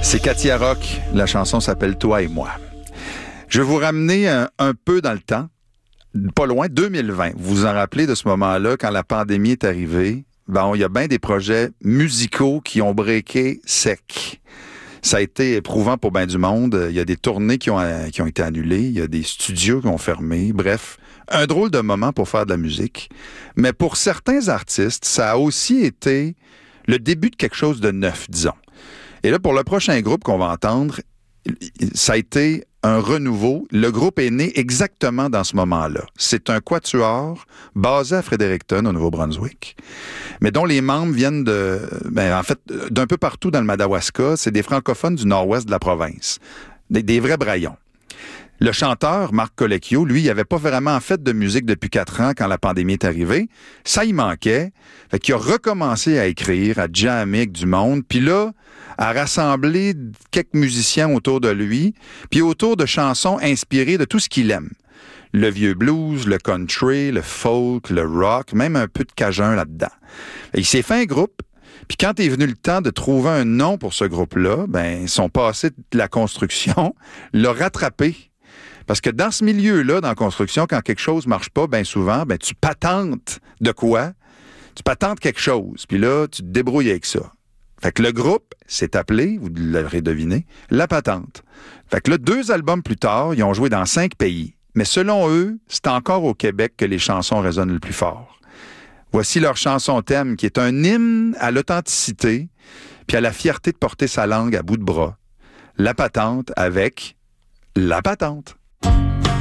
C'est Katia Rock. La chanson s'appelle « Toi et moi ». Je vais vous ramener un peu dans le temps, pas loin, 2020. Vous vous en rappelez de ce moment-là, quand la pandémie est arrivée? Bon, il y a bien des projets musicaux qui ont breaké sec. Ça a été éprouvant pour bien du monde. Il y a des tournées qui ont été annulées. Il y a des studios qui ont fermé. Bref, un drôle de moment pour faire de la musique. Mais pour certains artistes, ça a aussi été le début de quelque chose de neuf, disons. Et là, pour le prochain groupe qu'on va entendre, ça a été un renouveau. Le groupe est né exactement dans ce moment-là. C'est un quatuor basé à Fredericton, au Nouveau-Brunswick, mais dont les membres viennent d'un peu partout dans le Madawaska. C'est des francophones du nord-ouest de la province. Des vrais braillons. Le chanteur, Marc Colecchio, lui, il n'avait pas vraiment fait de musique depuis 4 ans quand la pandémie est arrivée. Ça, il manquait. Fait qu'il a recommencé à écrire, à jammer avec du monde. Puis là, à rassembler quelques musiciens autour de lui, puis autour de chansons inspirées de tout ce qu'il aime. Le vieux blues, le country, le folk, le rock, même un peu de cajun là-dedans. Et il s'est fait un groupe. Puis quand est venu le temps de trouver un nom pour ce groupe-là, son passé de la construction l'a rattrapé. Parce que dans ce milieu-là, dans la construction, quand quelque chose marche pas, bien souvent, tu patentes de quoi? Tu patentes quelque chose. Puis là, tu te débrouilles avec ça. Fait que le groupe s'est appelé, vous l'aurez deviné, La Patente. Fait que là, 2 albums plus tard, ils ont joué dans 5 pays. Mais selon eux, c'est encore au Québec que les chansons résonnent le plus fort. Voici leur chanson thème, qui est un hymne à l'authenticité puis à la fierté de porter sa langue à bout de bras. La Patente avec La Patente.